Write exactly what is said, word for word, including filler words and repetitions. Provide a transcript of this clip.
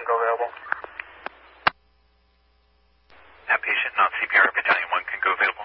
can go available. That patient, not C P R, Battalion one can go available.